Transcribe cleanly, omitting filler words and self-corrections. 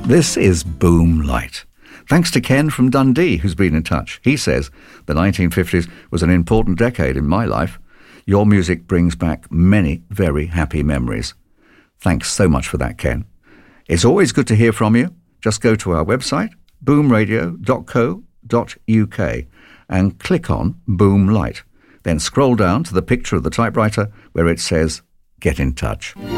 This is Boom Light. Thanks to Ken from Dundee, who's been in touch. He says, the 1950s was an important decade in my life. Your music brings back many very happy memories. Thanks so much for that, Ken. It's always good to hear from you. Just go to our website, boomradio.co.uk, and click on Boom Light. Then scroll down to the picture of the typewriter where it says, Get in Touch.